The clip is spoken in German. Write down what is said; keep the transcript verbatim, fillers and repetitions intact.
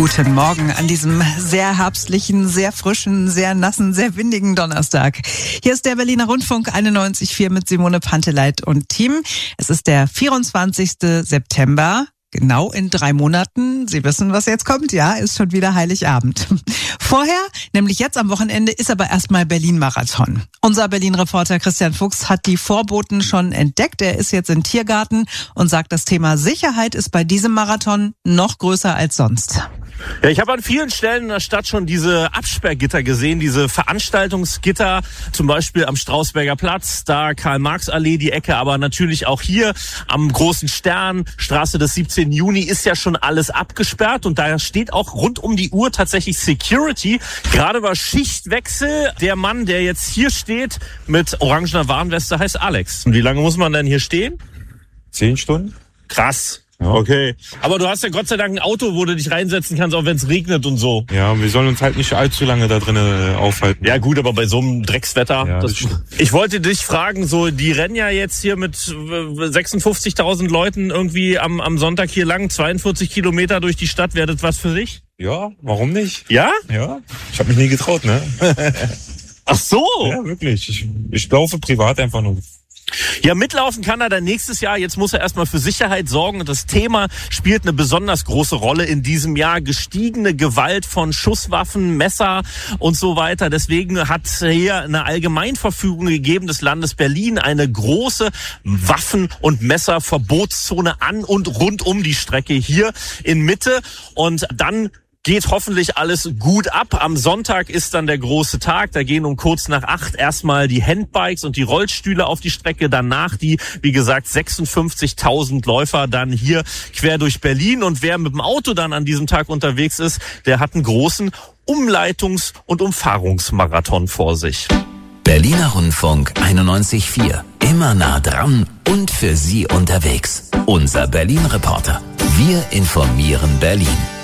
Guten Morgen an diesem sehr herbstlichen, sehr frischen, sehr nassen, sehr windigen Donnerstag. Hier ist der Berliner Rundfunk einundneunzig Komma vier mit Simone Panteleit und Team. Es ist der vierundzwanzigsten September. Genau in drei Monaten. Sie wissen, was jetzt kommt. Ja, ist schon wieder Heiligabend. Vorher, nämlich jetzt am Wochenende, ist aber erstmal Berlin-Marathon. Unser Berlin-Reporter Christian Fuchs hat die Vorboten schon entdeckt. Er ist jetzt im Tiergarten und sagt, das Thema Sicherheit ist bei diesem Marathon noch größer als sonst. Ja, ich habe an vielen Stellen in der Stadt schon diese Absperrgitter gesehen, diese Veranstaltungsgitter, zum Beispiel am Strausberger Platz, da Karl-Marx-Allee, die Ecke, aber natürlich auch hier am Großen Stern, Straße des siebzehnten Juni, ist ja schon alles abgesperrt und da steht auch rund um die Uhr tatsächlich Security. Gerade war Schichtwechsel. Der Mann, der jetzt hier steht mit orangener Warnweste, heißt Alex. Und wie lange muss man denn hier stehen? Zehn Stunden. Krass. Okay. Aber du hast ja Gott sei Dank ein Auto, wo du dich reinsetzen kannst, auch wenn es regnet und so. Ja, wir sollen uns halt nicht allzu lange da drinnen aufhalten. Ja gut, aber bei so einem Dreckswetter. Ja, das, ich wollte dich fragen, so die rennen ja jetzt hier mit sechsundfünfzigtausend Leuten irgendwie am, am Sonntag hier lang, zweiundvierzig Kilometer durch die Stadt. Wäre das was für dich? Ja, warum nicht? Ja? Ja. Ich habe mich nie getraut, ne? Ach so. Ja, wirklich. Ich, ich laufe privat einfach nur. Ja, mitlaufen kann er dann nächstes Jahr. Jetzt muss er erstmal für Sicherheit sorgen. Und das Thema spielt eine besonders große Rolle in diesem Jahr. Gestiegene Gewalt von Schusswaffen, Messer und so weiter. Deswegen hat hier eine Allgemeinverfügung gegeben des Landes Berlin, eine große Waffen- und Messerverbotszone an und rund um die Strecke hier in Mitte. Und dann geht hoffentlich alles gut ab. Am Sonntag ist dann der große Tag. Da gehen um kurz nach acht erstmal die Handbikes und die Rollstühle auf die Strecke. Danach die, wie gesagt, sechsundfünfzigtausend Läufer dann hier quer durch Berlin. Und wer mit dem Auto dann an diesem Tag unterwegs ist, der hat einen großen Umleitungs- und Umfahrungsmarathon vor sich. Berliner Rundfunk einundneunzig Komma vier. Immer nah dran und für Sie unterwegs. Unser Berlin-Reporter. Wir informieren Berlin.